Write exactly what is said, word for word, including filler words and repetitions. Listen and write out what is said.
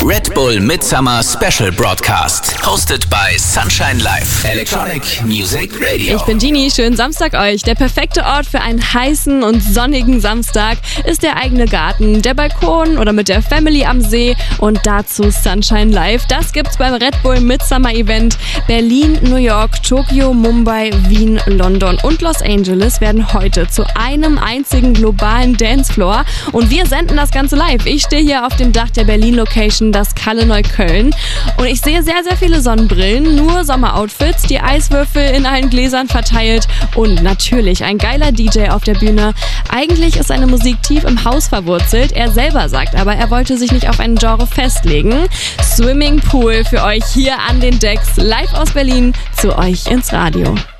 Red Bull Midsummer Special Broadcast. Hosted by Sunshine Live. Electronic Music Radio. Ich bin Genie, schönen Samstag euch. Der perfekte Ort für einen heißen und sonnigen Samstag ist der eigene Garten, der Balkon oder mit der Family am See und dazu Sunshine Live. Das gibt's beim Red Bull Midsummer Event. Berlin, New York, Tokio, Mumbai, Wien, London und Los Angeles werden heute zu einem einzigen globalen Dancefloor und wir senden das Ganze live. Ich stehe hier auf dem Dach der Berlin-Location, das Kalle Neukölln, und ich sehe sehr, sehr viele Sonnenbrillen, nur Sommeroutfits, die Eiswürfel in allen Gläsern verteilt und natürlich ein geiler D J auf der Bühne. Eigentlich ist seine Musik tief im Haus verwurzelt, er selber sagt aber, er wollte sich nicht auf ein Genre festlegen. Swimming Pool für euch hier an den Decks, live aus Berlin, zu euch ins Radio.